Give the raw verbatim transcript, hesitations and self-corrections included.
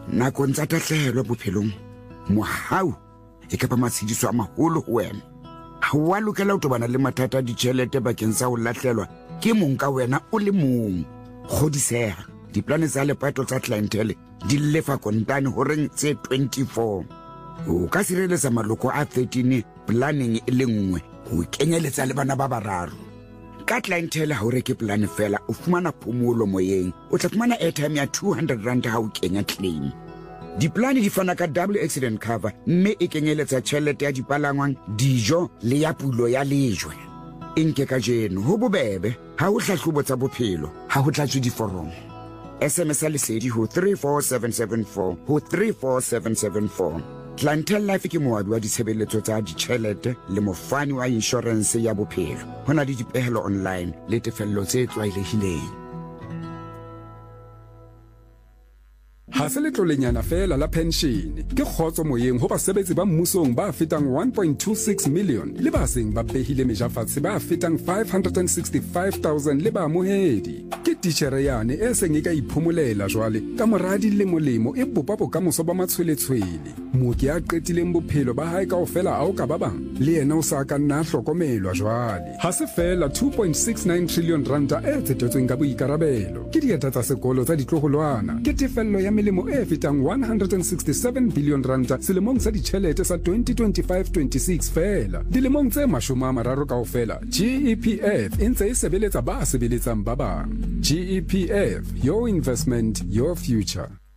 nakong tsa tahlehelo bophelong mohau e ka ba matshediso a maholo ho wena. Ha wa lokela ho tobana le mathata a ditjhelete bakeng sa ho lahlelwa ke mong ka wena o le mong. Kgodiseha, diplane tsa lepato tsa clientele di lefa kontane ho reng tse twenty-four. O ka sireletsa maloko a thirteen planning e le nngwe ho kenyeletsa le bana ba bararo. Ka clientele ha o reke plan fela o fumana phomolo moyeng, o tla fumana airtime ya two hundred rand ha o kenya claim. Diplane di fana ka double accident cover mme e kenyeletsa tjhelete ya dipalangwang, dijo le ya pulo ya lejwe. Inke ka jeno ho bobebe ha o hlahlobo tsa bophelo ha ho tlatswe diforomo. S M S lesedi ho three four seven seven four ho three four seven seven four. Clientele Life ke moabi wa ditshebeletso tsa ditjhelete le mofani wa insurance ya bophelo. Hona le dipehelo online le tefello tse tlwaelehileng. Ha se letlolenyana fela la pension ke kgotso moyeng ho basebetsi ba mmusong ba fetang one point two six million le ba seng ba behile mejafatse ba fetang five hundred sixty-five thousand le ba amohedi. Ke titjhere yane e seng e ka iphomolela jwale ka moradi le molemo e bopa bokamoso ba matshweletshwele. Mooki a qetileng bophelo ba hae kaofela a o ka ba bang le yena o sa ka nna hlokomelwa jwale. Ha se fela two point six nine trillion ranta e tsetetsweng ka boikarabelo ke dieta tsa sekolo tsa ditloholwana ke tefello ya melemo e fetang one hundred sixty-seven billion ranta selemong sa ditjhelete sa twenty twenty-five twenty-six fela. Dilemong tse mashome a mararo kaofela G E P F e ntse e sebeletsa ba sebeletsang ba bang. G E P F, your investment, your future.